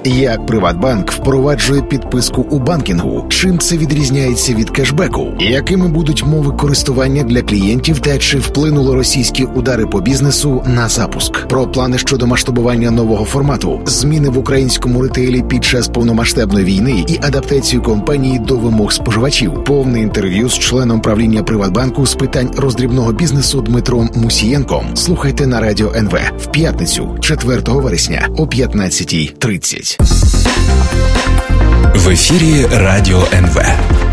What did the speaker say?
Як Приватбанк впроваджує підписку у банкінгу? Чим це відрізняється від кешбеку? Якими будуть мови користування для клієнтів та чи вплинули російські удари по бізнесу на запуск? Про плани щодо масштабування нового формату, зміни в українському ретейлі під час повномасштабної війни і адаптацію компанії до вимог споживачів. Повне інтерв'ю з членом правління Приватбанку з питань роздрібного бізнесу Дмитром Мусієнком слухайте на Радіо НВ в п'ятницю, 4 вересня о 15:30. В ефірі Радіо НВ.